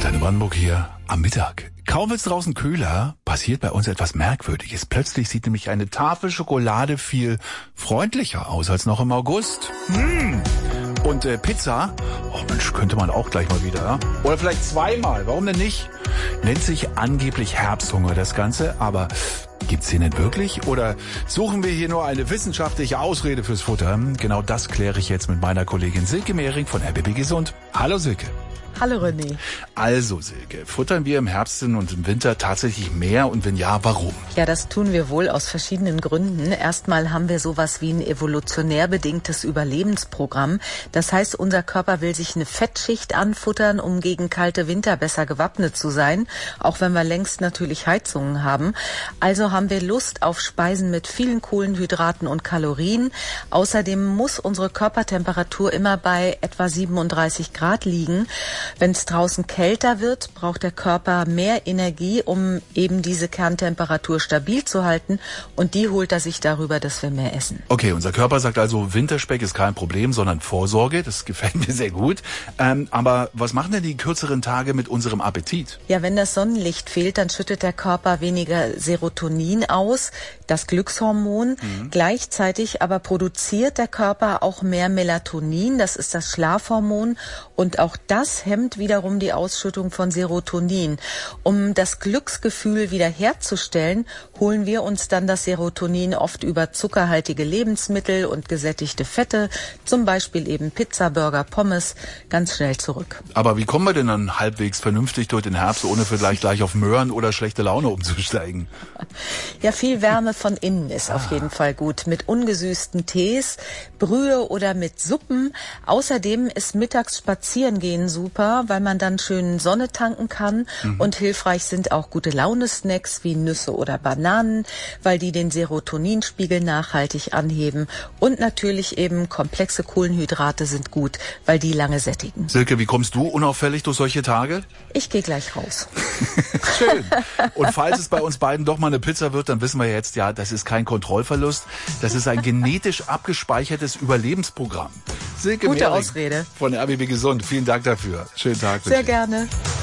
Antenne Brandenburg hier am Mittag. Kaum wird's draußen kühler, passiert bei uns etwas Merkwürdiges. Plötzlich sieht nämlich eine Tafel Schokolade viel freundlicher aus als noch im August. Und Pizza, oh Mensch, könnte man auch gleich mal wieder, ja? Oder vielleicht zweimal, warum denn nicht? Nennt sich angeblich Herbsthunger das Ganze, aber gibt's den denn wirklich? Oder suchen wir hier nur eine wissenschaftliche Ausrede fürs Futter? Genau das kläre ich jetzt mit meiner Kollegin Silke Mehring von RBB Gesund. Hallo Silke. Hallo René. Also Silke, futtern wir im Herbst und im Winter tatsächlich mehr und wenn ja, warum? Ja, das tun wir wohl aus verschiedenen Gründen. Erstmal haben wir sowas wie ein evolutionär bedingtes Überlebensprogramm. Das heißt, unser Körper will sich eine Fettschicht anfuttern, um gegen kalte Winter besser gewappnet zu sein, auch wenn wir längst natürlich Heizungen haben. Also haben wir Lust auf Speisen mit vielen Kohlenhydraten und Kalorien. Außerdem muss unsere Körpertemperatur immer bei etwa 37 Grad liegen. Wenn es draußen kälter wird, braucht der Körper mehr Energie, um eben diese Kerntemperatur stabil zu halten. Und die holt er sich darüber, dass wir mehr essen. Okay, unser Körper sagt also, Winterspeck ist kein Problem, sondern Vorsorge. Das gefällt mir sehr gut. Aber was machen denn die kürzeren Tage mit unserem Appetit? Ja, wenn das Sonnenlicht fehlt, dann schüttet der Körper weniger Serotonin aus, das Glückshormon. Gleichzeitig aber produziert der Körper auch mehr Melatonin, das ist das Schlafhormon. Und auch das hemmt wiederum die Ausschüttung von Serotonin. Um das Glücksgefühl wiederherzustellen, holen wir uns dann das Serotonin oft über zuckerhaltige Lebensmittel und gesättigte Fette, zum Beispiel eben Pizza, Burger, Pommes, ganz schnell zurück. Aber wie kommen wir denn dann halbwegs vernünftig durch den Herbst, ohne vielleicht gleich auf Möhren oder schlechte Laune umzusteigen? Ja, viel Wärme von innen ist auf jeden Fall gut. Mit ungesüßten Tees, Brühe oder mit Suppen. Außerdem ist mittags Spazierengehen super, weil man dann schön Sonne tanken kann. Und hilfreich sind auch gute Laune-Snacks wie Nüsse oder Bananen, weil die den Serotoninspiegel nachhaltig anheben. Und natürlich eben komplexe Kohlenhydrate sind gut, weil die lange sättigen. Silke, wie kommst du unauffällig durch solche Tage? Ich gehe gleich raus. Schön. Und falls es bei uns beiden doch mal eine Pizza wird, dann wissen wir jetzt, ja, das ist kein Kontrollverlust. Das ist ein genetisch abgespeichertes Überlebensprogramm. Silke Gute Mehring Ausrede. von RBB Gesund. Vielen Dank dafür. Schönen Tag. Sehr gerne.